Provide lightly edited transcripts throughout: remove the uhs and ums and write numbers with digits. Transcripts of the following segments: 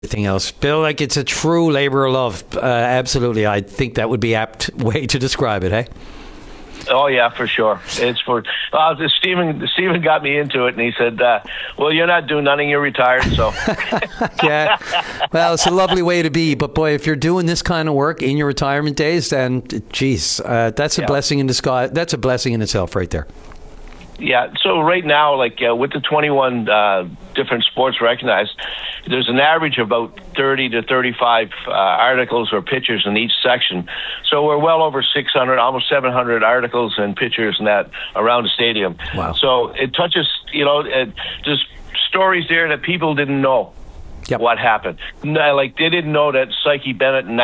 everything else. Bill, like it's a true labour of love. Absolutely. I think that would be apt way to describe it, hey? Oh, yeah, for sure. It's for Stephen got me into it, and he said, well, you're not doing nothing, you're retired, so. Yeah. Well, it's a lovely way to be. But, boy, if you're doing this kind of work in your retirement days, then, geez, that's a blessing in disguise. That's a blessing in itself right there. Yeah, so right now, like with the 21 different sports recognized, there's an average of about 30 to 35 articles or pictures in each section. So we're well over 600, almost 700 articles and pictures and that around the stadium. Wow. So it touches, just stories there that people didn't know. Yep. What happened. Like they didn't know that Psyche Bennett in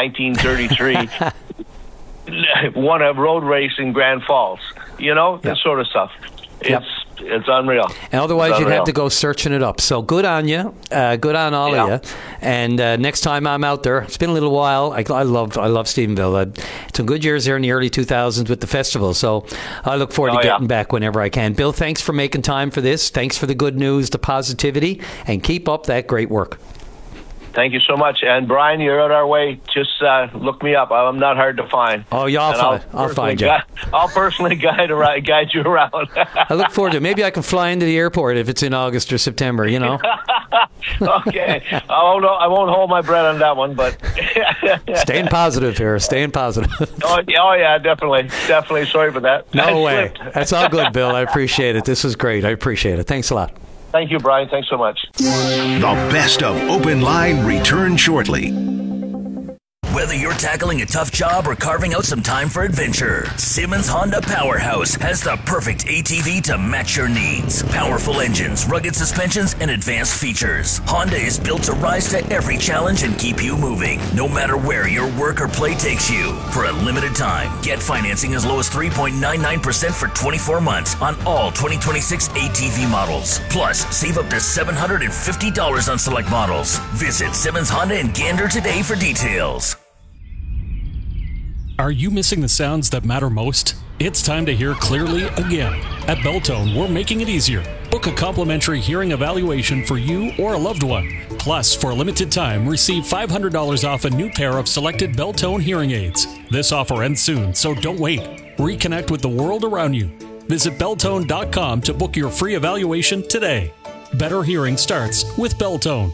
1933 won a road race in Grand Falls. That sort of stuff. It's unreal. And otherwise, you'd have to go searching it up. So good on you. Good on all of you. And next time I'm out there, it's been a little while. I love Stephenville. Some good years there in the early 2000s with the festival. So I look forward to getting back whenever I can. Bill, thanks for making time for this. Thanks for the good news, the positivity, and keep up that great work. Thank you so much. And Brian, you're on our way. Just look me up. I'm not hard to find. Oh, yeah, I'll find you. I'll personally guide you around. I look forward to it. Maybe I can fly into the airport if it's in August or September, Okay. I won't hold my breath on that one, but... Staying positive here. Staying positive. Oh, yeah, definitely. Definitely. Sorry for that. No way. That's all good, Bill. I appreciate it. This was great. I appreciate it. Thanks a lot. Thank you, Brian. Thanks so much. The best of Open Line returns shortly. Whether you're tackling a tough job or carving out some time for adventure, Simmons Honda Powerhouse has the perfect ATV to match your needs. Powerful engines, rugged suspensions, and advanced features. Honda is built to rise to every challenge and keep you moving, no matter where your work or play takes you. For a limited time, get financing as low as 3.99% for 24 months on all 2026 ATV models. Plus, save up to $750 on select models. Visit Simmons Honda in Gander today for details. Are you missing the sounds that matter most? It's time to hear clearly again. At Beltone, we're making it easier. Book a complimentary hearing evaluation for you or a loved one. Plus, for a limited time, receive $500 off a new pair of selected Beltone hearing aids. This offer ends soon, so don't wait. Reconnect with the world around you. Visit Beltone.com to book your free evaluation today. Better hearing starts with Beltone.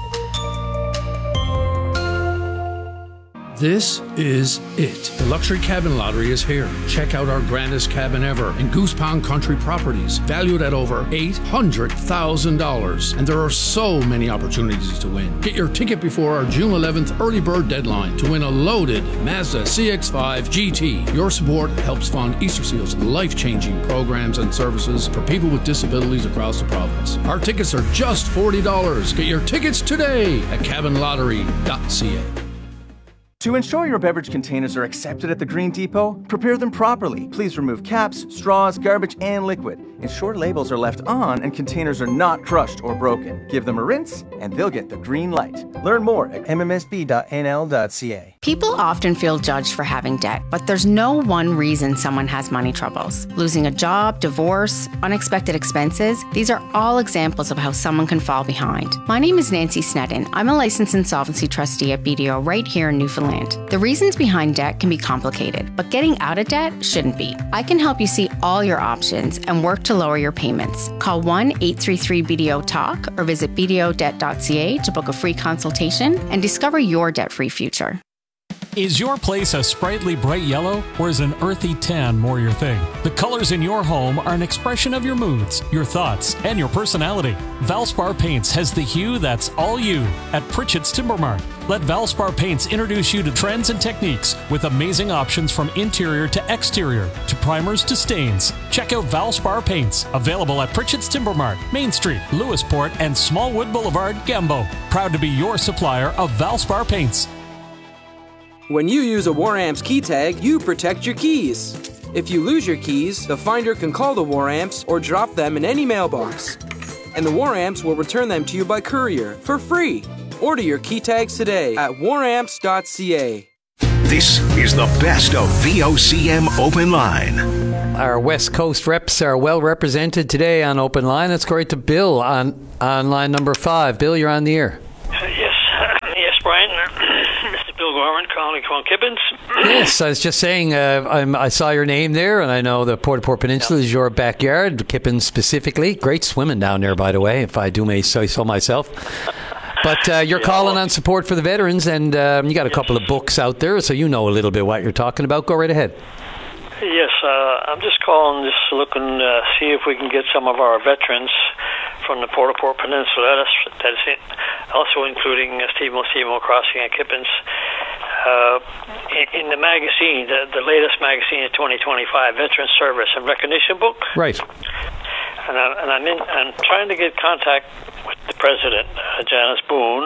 This is it. The Luxury Cabin Lottery is here. Check out our grandest cabin ever in Goose Pond Country Properties, valued at over $800,000. And there are so many opportunities to win. Get your ticket before our June 11th early bird deadline to win a loaded Mazda CX-5 GT. Your support helps fund Easter Seal's life-changing programs and services for people with disabilities across the province. Our tickets are just $40. Get your tickets today at cabinlottery.ca. To ensure your beverage containers are accepted at the Green Depot, prepare them properly. Please remove caps, straws, garbage, and liquid. Ensure labels are left on and containers are not crushed or broken. Give them a rinse, and they'll get the green light. Learn more at mmsb.nl.ca. People often feel judged for having debt, but there's no one reason someone has money troubles. Losing a job, divorce, unexpected expenses, these are all examples of how someone can fall behind. My name is Nancy Snedden. I'm a licensed insolvency trustee at BDO right here in Newfoundland. The reasons behind debt can be complicated, but getting out of debt shouldn't be. I can help you see all your options and work to lower your payments. Call 1-833-BDO-TALK or visit bdodebt.ca to book a free consultation and discover your debt-free future. Is your place a sprightly bright yellow, or is an earthy tan more your thing? The colors in your home are an expression of your moods, your thoughts, and your personality. Valspar Paints has the hue that's all you at Pritchett's Timber Mart. Let Valspar Paints introduce you to trends and techniques with amazing options from interior to exterior, to primers to stains. Check out Valspar Paints, available at Pritchett's Timber Mart, Main Street, Lewisport, and Smallwood Boulevard, Gambo. Proud to be your supplier of Valspar Paints. When you use a WarAmps key tag, you protect your keys. If you lose your keys, the finder can call the WarAmps or drop them in any mailbox. And the WarAmps will return them to you by courier for free. Order your key tags today at waramps.ca. This is the best of VOCM Open Line. Our West Coast reps are well represented today on Open Line. Let's go right to Bill on line number 5. Bill, you're on the air. Yes. Brian. This is Bill Gorman calling from Kippens. Yes, I was just saying, I saw your name there, and I know the Port-au-Port Peninsula is your backyard, Kippens specifically. Great swimming down there, by the way, if I do may say so myself. But you're calling on support for the veterans, and you got a couple of books out there, so you know a little bit what you're talking about. Go right ahead. Yes, I'm just calling, just looking to see if we can get some of our veterans from the Port-au-Port Peninsula, that's it, also including Steve-Mo Crossing and Kippens, in the magazine, the latest magazine of 2025, Veteran Service and Recognition book. Right. And I'm trying to get contact with the president, Janice Boone,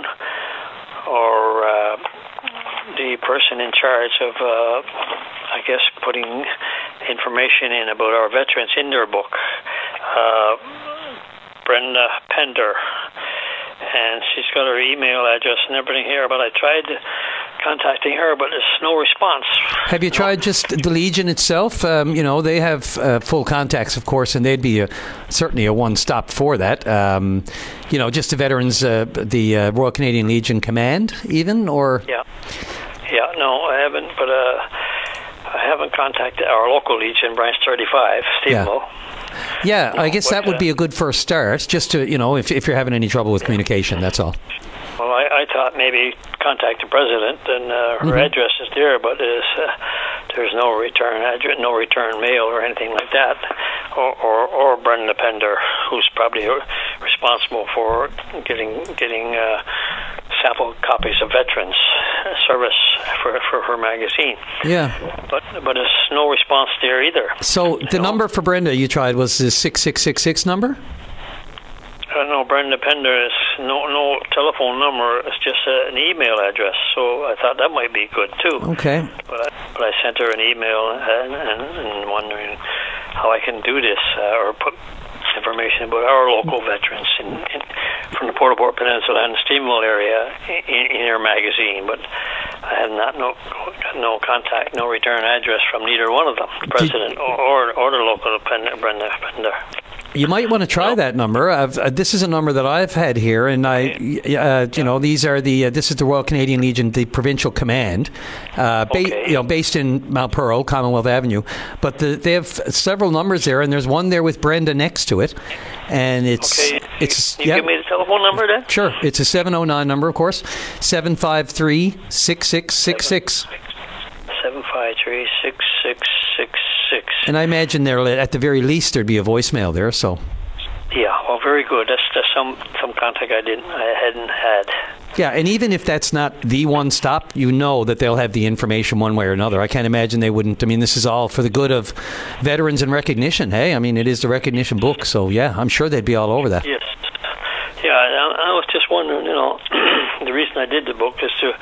or the person in charge of, I guess, putting information in about our veterans in their book, Brenda Pender. And she's got her email address and everything here, but I tried contacting her, but there's no response. Have you tried just the Legion itself? They have full contacts, of course, and they'd be certainly a one-stop for that. Just the veterans, the Royal Canadian Legion Command, even, or? Yeah, no, I haven't, but I haven't contacted our local Legion, branch 35, Steve-Mo. Yeah, I guess that would be a good first start, just to, if you're having any trouble with communication, that's all. Well, I thought maybe contact the president, and her address is there, but there's no return address, no return mail or anything like that, or Brenda Pender, who's probably responsible for getting sample copies of Veterans Service for her magazine. Yeah. But there's no response there either. So the number for Brenda you tried was the 6666 number? No, Brenda Pender is no telephone number. It's just an email address. So I thought that might be good too. Okay. But I sent her an email and wondering how I can do this or put information about our local veterans from the Port-au-Port Peninsula and the Steamboat area in her magazine. But I have no contact, no return address from neither one of them, the president or the local Brenda Pender. You might want to try that number. This is a number that I've had here, and these are this is the Royal Canadian Legion, the Provincial Command, based in Mount Pearl, Commonwealth Avenue. But they have several numbers there, and there's one there with Brenda next to it, and it's Can you give me the telephone number then? Sure, it's a 709 number, of course, 753-6666. 753-6666. And I imagine there, at the very least, there'd be a voicemail there. So. Yeah, well, very good. That's some contact I hadn't had. Yeah, and even if that's not the one stop, you know that they'll have the information one way or another. I can't imagine they wouldn't. I mean, this is all for the good of veterans and recognition. Hey, I mean, it is the recognition book, so yeah, I'm sure they'd be all over that. Yes. Yeah, I was just wondering, the reason I did the book is to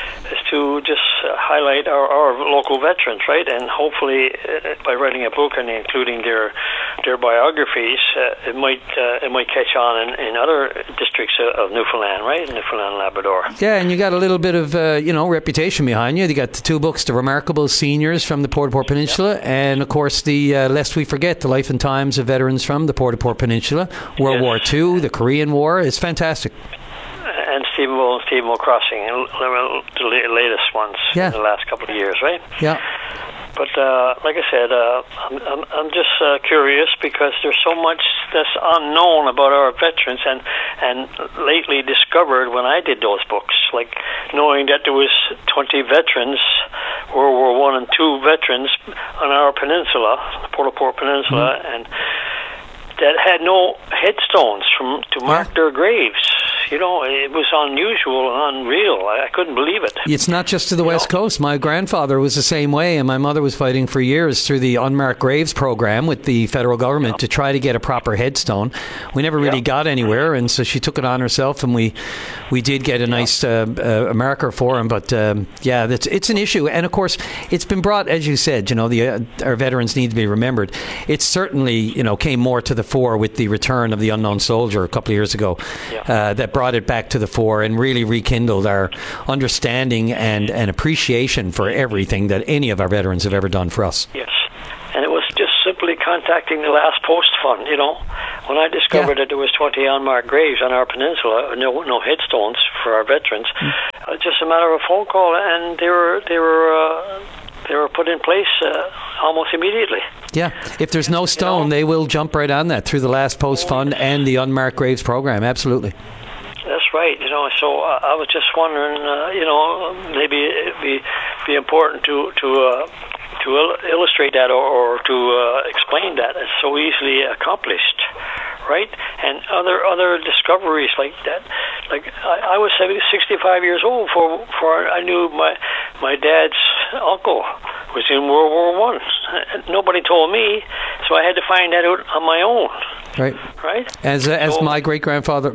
just highlight our local veterans, right? And hopefully, by writing a book and including their biographies, it might catch on in other districts of Newfoundland, right? Newfoundland and Labrador. Yeah, and you got a little bit of reputation behind you. You got the two books, The Remarkable Seniors from the Port-au-Port Peninsula, and of course the Lest We Forget, The Life and Times of Veterans from the Port-au-Port Peninsula, World War II, the Korean War. It's fantastic. And Steve-Mo Crossing, the latest ones in the last couple of years, right? Yeah. But like I said, I'm just curious because there's so much that's unknown about our veterans, and lately discovered when I did those books, like knowing that there was 20 veterans, World War I and II veterans on our peninsula, the Port-au-Port Peninsula, and that had no headstones to mark their graves. It was unusual and unreal. I couldn't believe it. It's not just to the West Coast. My grandfather was the same way, and my mother was fighting for years through the Unmarked Graves program with the federal government to try to get a proper headstone. We never really got anywhere, and so she took it on herself, and we did get a nice marker for him. But it's an issue, and of course, it's been brought, as you said. Our veterans need to be remembered. It certainly, came more to the fore with the return of the unknown soldier a couple of years ago. That brought it back to the fore and really rekindled our understanding and appreciation for everything that any of our veterans have ever done for us. Yes, and it was just simply contacting the Last Post Fund. When I discovered that there was 20 unmarked graves on our peninsula, no headstones for our veterans, just a matter of a phone call, and they were put in place almost immediately. Yeah, if there's no stone, they will jump right on that through the Last Post Fund and the Unmarked Graves program. Absolutely. That's right. So I was just wondering, maybe it'd be important to illustrate that or to explain that. It's so easily accomplished, right? And other discoveries like that. Like I was 65 years old before I knew my dad's uncle was in World War I. Nobody told me, so I had to find that out on my own. Right. As my grandfather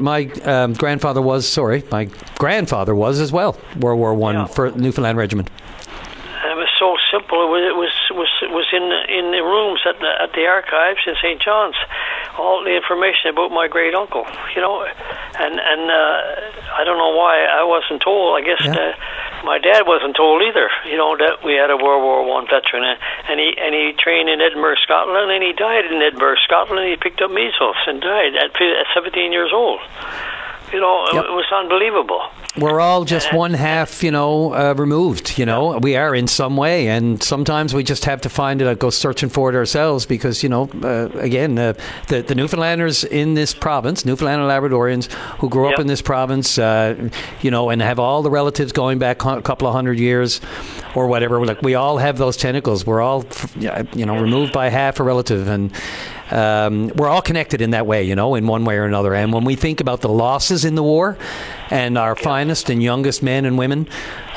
was as well. World War I for Newfoundland Regiment. And it was so simple. It was in the rooms at the archives in St. John's. All the information about my great uncle, and I don't know why I wasn't told. I guess my dad wasn't told either. That we had a World War I veteran, and he trained in Edinburgh, Scotland, and he died in Edinburgh, Scotland. And he picked up measles and died at 17 years old. It was unbelievable. We're all just one half, removed. We are in some way, and sometimes we just have to find it, go searching for it ourselves because, again, the Newfoundlanders in this province, Newfoundland and Labradorians who grew up in this province, and have all the relatives going back a couple of hundred years or whatever. Like we all have those tentacles. We're all, removed by half a relative, and we're all connected in that way, in one way or another. And when we think about the losses in the war and our finest and youngest men and women,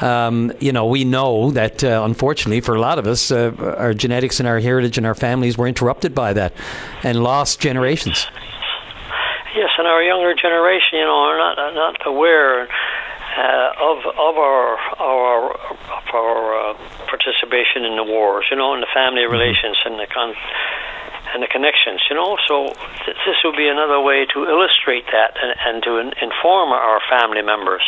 we know that, unfortunately, for a lot of us, our genetics and our heritage and our families were interrupted by that and lost generations. Yes, and our younger generation, are not aware of our participation in the wars, and the family relations and the connections, So this would be another way to illustrate that and to inform our family members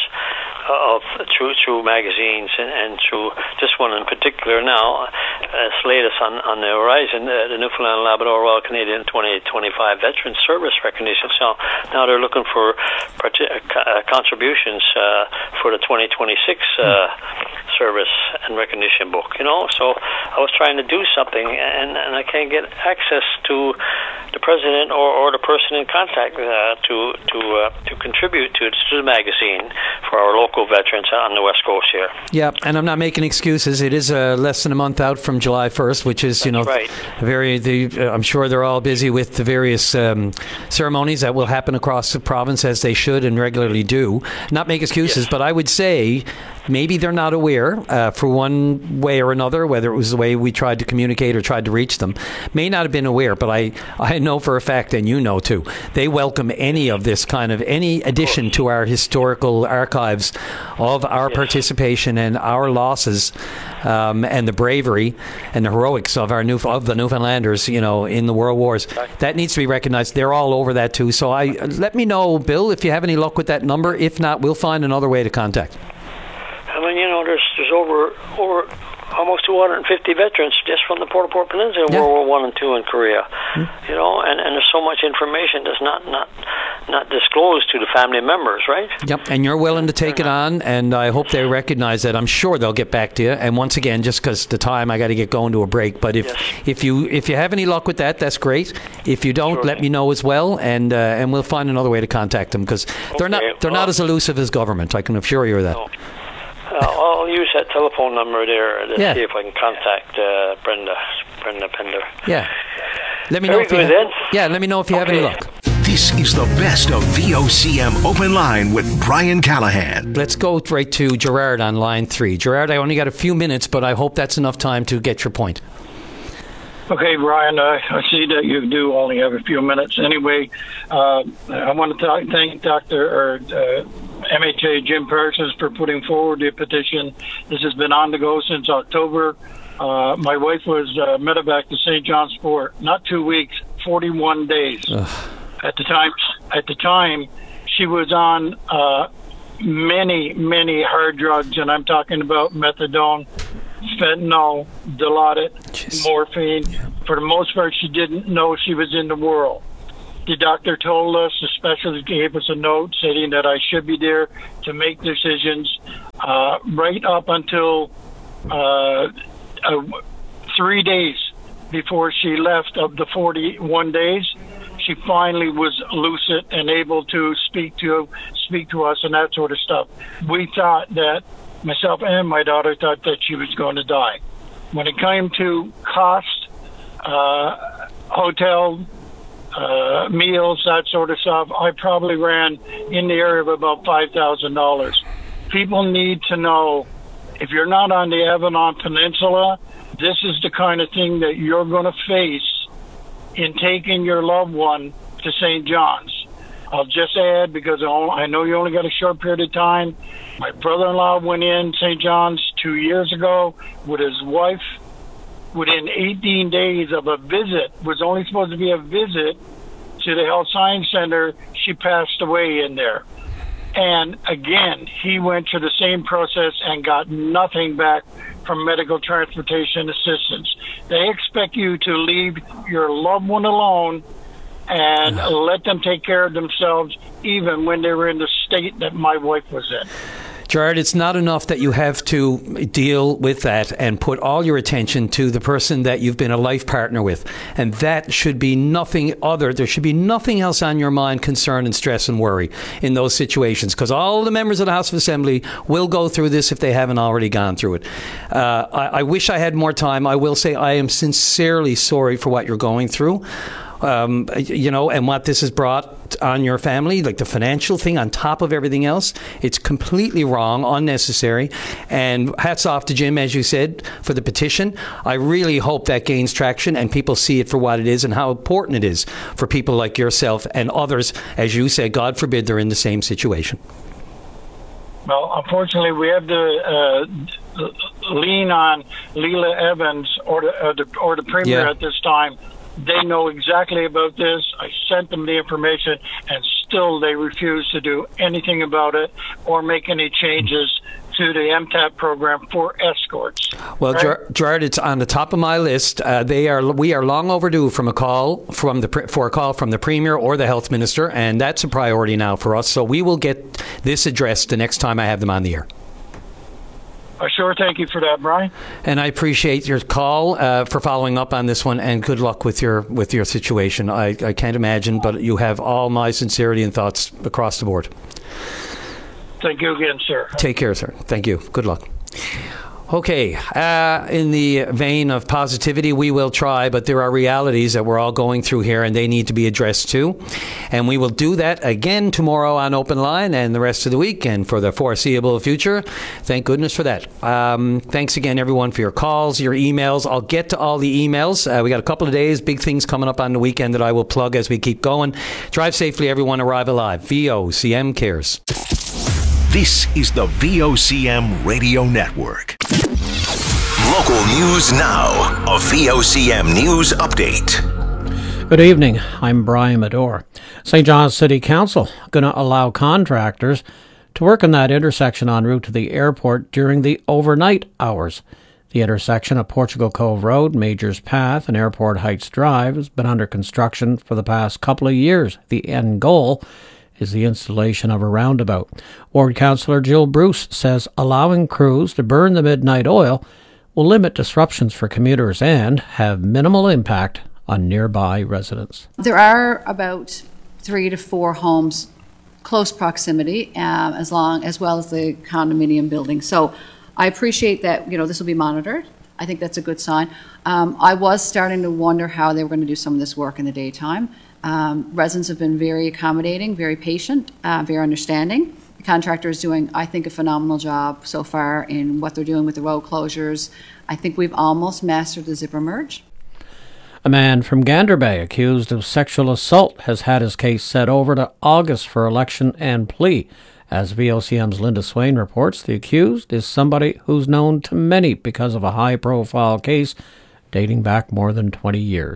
through magazines and through this one in particular now, as latest on the horizon, the Newfoundland Labrador Royal Canadian 2025 Veteran Service Recognition. So now they're looking for contributions for the 2026 service and recognition book. So I was trying to do something, and I can't get access to the president or the person in contact to contribute to the magazine for our local veterans on the West Coast here. Yeah, and I'm not making excuses. It is less than a month out from July 1st, which is, right. I'm sure they're all busy with the various ceremonies that will happen across the province, as they should and regularly do. Not make excuses, but I would say maybe they're not aware for one way or another, whether it was the way we tried to communicate or tried to reach them, may not have been aware, but I know for a fact, and you know too, they welcome any of this kind of, any addition to our historical archives of our participation and our losses, and the bravery and the heroics of the Newfoundlanders, in the World Wars. That needs to be recognized. They're all over that too. So let me know, Bill, if you have any luck with that number. If not, we'll find another way to contact. I mean, there's over almost 250 veterans just from the Port-au-Port Peninsula, World War I and II in Korea. And there's so much information that's not disclosed to the family members, right? Yep, and you're willing to take it on, and I hope they recognize that. I'm sure they'll get back to you. And once again, just because the time, I got to get going to a break. But if you have any luck with that, that's great. If you don't, let me know as well, and we'll find another way to contact them, because they're not as elusive as government. I can assure you of that. No. I'll use that telephone number there to see if I can contact Brenda Pender. Yeah. Let me know if let me know if you have any luck. This is the best of VOCM Open Line with Brian Callahan. Let's go right to Gerard on line 3. Gerard, I only got a few minutes, but I hope that's enough time to get your point. Okay, Brian, I see that you do only have a few minutes. Anyway, I want to thank MHA Jim Parsons for putting forward the petition. This has been on the go since October. My wife was medevac to St. John's Fort, not 2 weeks, 41 days. At the time, she was on many hard drugs, and I'm talking about methadone, fentanyl, Dilaudid, morphine. For the most part, she didn't know she was in the world. The doctor told us, the specialist gave us a note stating that I should be there to make decisions. right up until 3 days before she left of the 41 days. She finally was lucid and able to speak to us and that sort of stuff. We thought that, myself and my daughter thought that she was going to die. When it came to cost, hotel, meals, that sort of stuff, I probably ran in the area of about $5,000. People need to know, if you're not on the Avalon Peninsula, this is the kind of thing that you're going to face in taking your loved one to St. John's. I'll just add, because I know you only got a short period of time, my brother-in-law went in St. John's 2 years ago with his wife. Within 18 days of a visit, was only supposed to be a visit to the Health Science Center, she passed away in there. And again, he went through the same process and got nothing back from medical transportation assistance. They expect you to leave your loved one alone and let them take care of themselves, even when they were in the state that my wife was in. Gerard, it's not enough that you have to deal with that and put all your attention to the person that you've been a life partner with. And that should be nothing other. There should be nothing else on your mind, concern and stress and worry in those situations, because all the members of the House of Assembly will go through this if they haven't already gone through it. I wish I had more time. I will say I am sincerely sorry for what you're going through. And what this has brought on your family, like the financial thing on top of everything else. It's completely wrong, unnecessary. And hats off to Jim, as you said, for the petition. I really hope that gains traction and people see it for what it is and how important it is for people like yourself and others, as you said, God forbid they're in the same situation. Well, unfortunately, we have to lean on Leela Evans or the Premier at this time. They know exactly about this. I sent them the information, and still they refuse to do anything about it or make any changes to the MTAP program for escorts. Well, right? Gerard, it's on the top of my list. We are long overdue for a call from the Premier or the Health Minister, and that's a priority now for us. So we will get this addressed the next time I have them on the air. Sure, thank you for that, Brian. And I appreciate your call for following up on this one, and good luck with your situation. I can't imagine, but you have all my sincerity and thoughts across the board. Thank you again, sir. Take care, sir. Thank you. Good luck. Okay, in the vein of positivity, we will try, but there are realities that we're all going through here, and they need to be addressed too. And we will do that again tomorrow on Open Line and the rest of the week and for the foreseeable future. Thank goodness for that. Thanks again, everyone, for your calls, your emails. I'll get to all the emails. We got a couple of days, big things coming up on the weekend that I will plug as we keep going. Drive safely, everyone. Arrive alive. VOCM cares. This is the VOCM Radio Network. Local news now. A VOCM News Update. Good evening. I'm Brian Medore. St. John's City Council going to allow contractors to work on that intersection en route to the airport during the overnight hours. The intersection of Portugal Cove Road, Majors Path, and Airport Heights Drive has been under construction for the past couple of years. The end goal is the installation of a roundabout. Ward Councillor Jill Bruce says allowing crews to burn the midnight oil will limit disruptions for commuters and have minimal impact on nearby residents. There are about 3 to 4 homes close proximity, as well as the condominium building. So I appreciate that, this will be monitored. I think that's a good sign. I was starting to wonder how they were going to do some of this work in the daytime. Residents have been very accommodating, very patient, very understanding. The contractor is doing, I think, a phenomenal job so far in what they're doing with the road closures. I think we've almost mastered the zipper merge. A man from Gander Bay accused of sexual assault has had his case set over to August for election and plea. As VOCM's Linda Swain reports, the accused is somebody who's known to many because of a high-profile case dating back more than 20 years.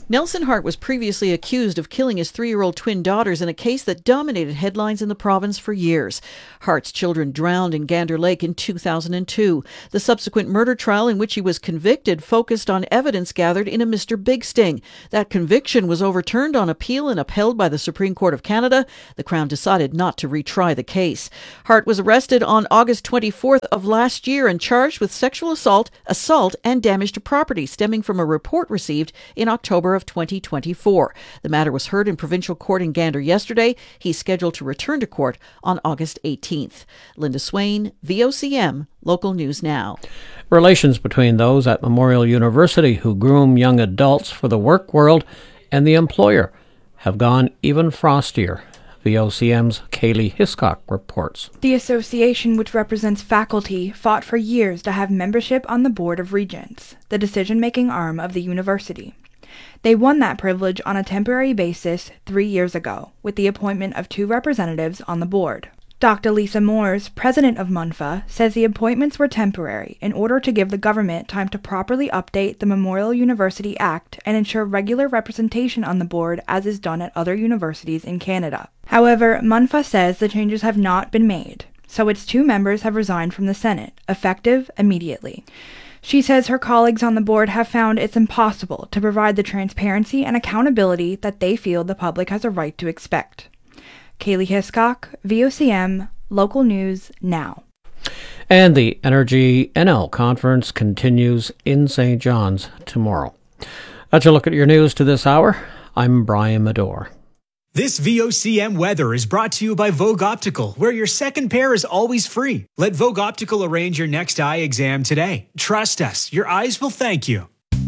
Nelson Hart was previously accused of killing his 3-year-old twin daughters in a case that dominated headlines in the province for years. Hart's children drowned in Gander Lake in 2002. The subsequent murder trial in which he was convicted focused on evidence gathered in a Mr. Big Sting. That conviction was overturned on appeal and upheld by the Supreme Court of Canada. The Crown decided not to retry the case. Hart was arrested on August 24th of last year and charged with sexual assault, and damage to property stemming from a report received in October of 2024. The matter was heard in provincial court in Gander yesterday. He's scheduled to return to court on August 18th. Linda Swain, VOCM, Local News Now. Relations between those at Memorial University who groom young adults for the work world and the employer have gone even frostier. VOCM's Kaylee Hiscock reports. The association, which represents faculty, fought for years to have membership on the Board of Regents, the decision-making arm of the university. They won that privilege on a temporary basis 3 years ago, with the appointment of 2 representatives on the board. Dr. Lisa Moores, president of MUNFA, says the appointments were temporary in order to give the government time to properly update the Memorial University Act and ensure regular representation on the board as is done at other universities in Canada. However, MUNFA says the changes have not been made, so its 2 members have resigned from the Senate, effective immediately. She says her colleagues on the board have found it's impossible to provide the transparency and accountability that they feel the public has a right to expect. Kaylee Hiscock, VOCM, Local News Now. And the Energy NL Conference continues in St. John's tomorrow. That's a look at your news to this hour. I'm Brian Medore. This VOCM weather is brought to you by Vogue Optical, where your second pair is always free. Let Vogue Optical arrange your next eye exam today. Trust us, your eyes will thank you.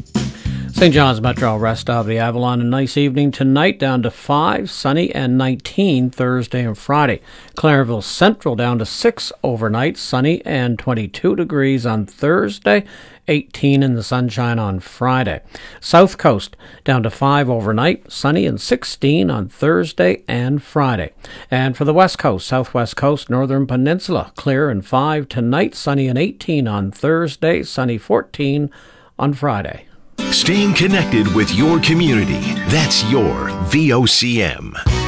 St. John's Metro, rest of the Avalon, a nice evening tonight, down to 5, sunny, and 19 Thursday and Friday. Clarenville Central down to 6 overnight, sunny, and 22 degrees on Thursday, 18 in the sunshine on Friday. South Coast down to 5 overnight, sunny, and 16 on Thursday and Friday. And for the West Coast, Southwest Coast, Northern Peninsula, clear and 5 tonight, sunny and 18 on Thursday, sunny 14 on Friday. Staying connected with your community. That's your VOCM.